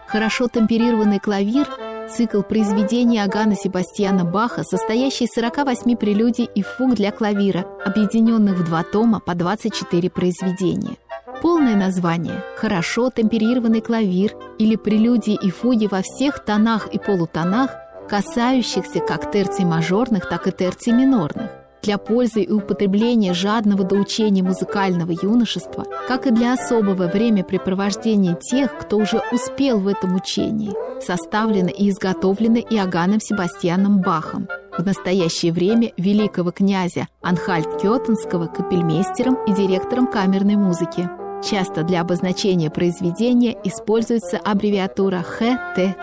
Хорошо темперированный клавир – цикл произведений Иоганна Себастьяна Баха, состоящий из 48 прелюдий и фуг для клавира, объединенных в 2 тома по 24 произведения. Полное название – «Хорошо темперированный клавир» или «Прелюдии и фуги во всех тонах и полутонах, касающихся как терций мажорных, так и терций минорных, для пользы и употребления жадного до учения музыкального юношества, как и для особого времяпрепровождения тех, кто уже успел в этом учении, составлено и изготовлено Иоганном Себастьяном Бахом, в настоящее время великого князя Анхальт-Кётенского капельмейстером и директором камерной музыки. Часто для обозначения произведения используется аббревиатура ХТК.